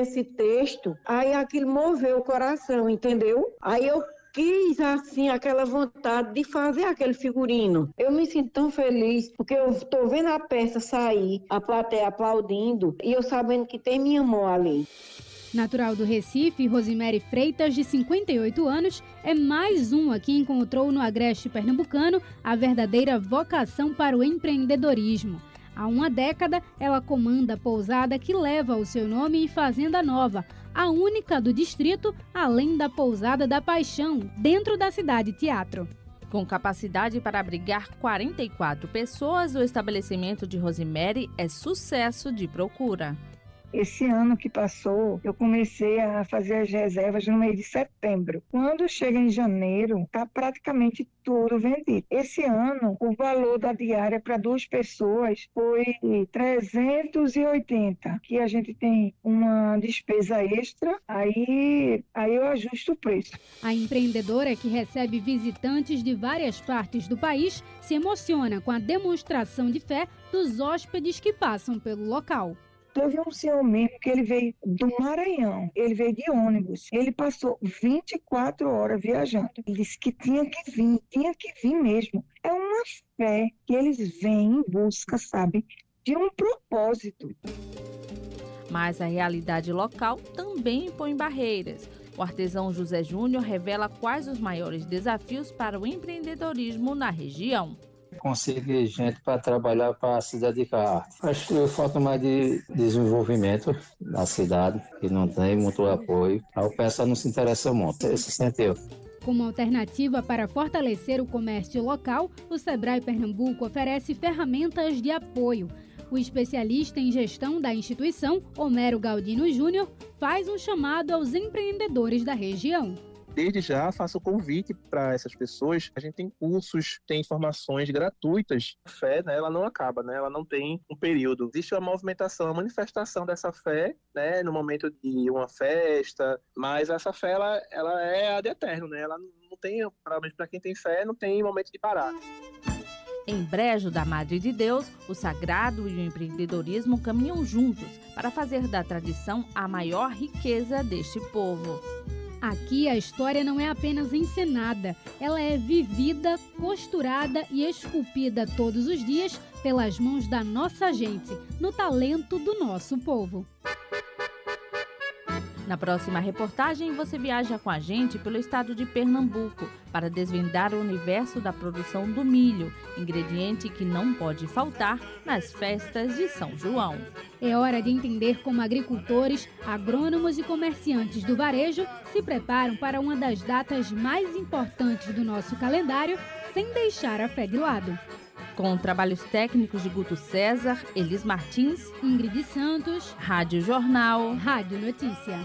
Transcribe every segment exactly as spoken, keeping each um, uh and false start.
esse texto, aí aquilo moveu o coração, entendeu? Aí eu quis, assim, aquela vontade de fazer aquele figurino. Eu me sinto tão feliz, porque eu estou vendo a peça sair, a plateia aplaudindo, e eu sabendo que tem minha mão ali. Natural do Recife, Rosimere Freitas, de cinquenta e oito anos, é mais uma que encontrou no agreste pernambucano a verdadeira vocação para o empreendedorismo. Há uma década, ela comanda a pousada que leva o seu nome em Fazenda Nova, a única do distrito, além da Pousada da Paixão, dentro da Cidade Teatro. Com capacidade para abrigar quarenta e quatro pessoas, o estabelecimento de Rosimere é sucesso de procura. Esse ano que passou, eu comecei a fazer as reservas no mês de setembro. Quando chega em janeiro, está praticamente tudo vendido. Esse ano, o valor da diária para duas pessoas foi trezentos e oitenta, que a gente tem uma despesa extra, aí, aí eu ajusto o preço. A empreendedora, que recebe visitantes de várias partes do país, se emociona com a demonstração de fé dos hóspedes que passam pelo local. Teve um senhor mesmo que ele veio do Maranhão, ele veio de ônibus, ele passou vinte e quatro horas viajando. Ele disse que tinha que vir, tinha que vir mesmo. É uma fé que eles vêm em busca, sabe, de um propósito. Mas a realidade local também impõe barreiras. O artesão José Júnior revela quais os maiores desafios para o empreendedorismo na região. Conseguir gente para trabalhar para se dedicar. Acho que falta mais de desenvolvimento na cidade, que não tem muito apoio. Aí o pessoal não se interessa muito. Esse sentiu. Como alternativa para fortalecer o comércio local, o Sebrae Pernambuco oferece ferramentas de apoio. O especialista em gestão da instituição, Homero Galdino Júnior, faz um chamado aos empreendedores da região. Desde já, faço o convite para essas pessoas. A gente tem cursos, tem informações gratuitas. A fé, né, ela não acaba, né, ela não tem um período. Existe uma movimentação, uma manifestação dessa fé, né, no momento de uma festa, mas essa fé, ela, ela é ad eterno, né, ela não tem, para quem tem fé, não tem momento de parar. Em Brejo da Madre de Deus, o sagrado e o empreendedorismo caminham juntos para fazer da tradição a maior riqueza deste povo. Aqui a história não é apenas encenada, ela é vivida, costurada e esculpida todos os dias pelas mãos da nossa gente, no talento do nosso povo. Na próxima reportagem, você viaja com a gente pelo estado de Pernambuco para desvendar o universo da produção do milho, ingrediente que não pode faltar nas festas de São João. É hora de entender como agricultores, agrônomos e comerciantes do varejo se preparam para uma das datas mais importantes do nosso calendário, sem deixar a fé de lado. Com trabalhos técnicos de Guto César, Elis Martins, Ingrid Santos, Rádio Jornal, Rádio Notícia.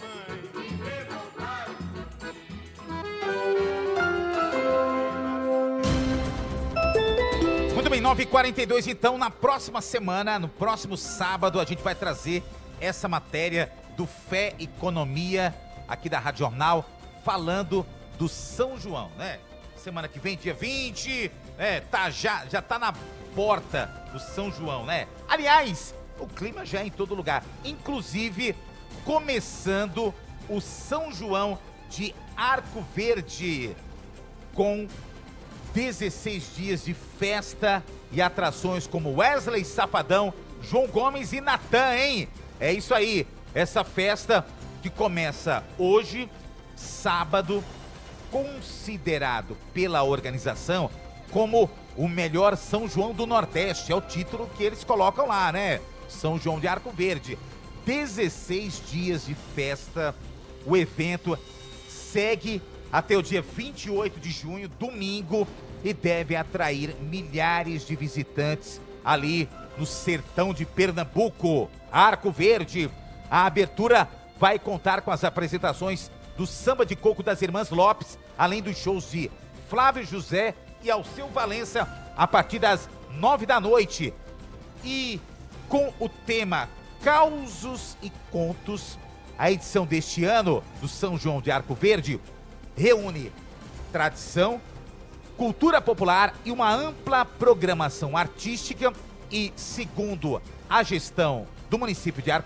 Muito bem, nove e quarenta e dois, então, na próxima semana, no próximo sábado, a gente vai trazer essa matéria do Fé Economia, aqui da Rádio Jornal, falando do São João, né? Semana que vem, dia vinte, é, tá, já, já tá na porta do São João, né? Aliás, o clima já é em todo lugar, inclusive começando o São João de Arco Verde, com dezesseis dias de festa e atrações como Wesley Safadão, João Gomes e Natan, hein? É isso aí, essa festa que começa hoje, sábado, considerado pela organização como o melhor São João do Nordeste, é o título que eles colocam lá, né? São João de Arco Verde. dezesseis dias de festa, o evento segue até o dia vinte e oito de junho, domingo, e deve atrair milhares de visitantes ali no sertão de Pernambuco. Arco Verde, a abertura vai contar com as apresentações do Samba de Coco das Irmãs Lopes, além dos shows de Flávio José e Alceu Valença, a partir das nove da noite. E com o tema Causos e Contos, a edição deste ano do São João de Arco Verde reúne tradição, cultura popular e uma ampla programação artística e, segundo a gestão do município de Arco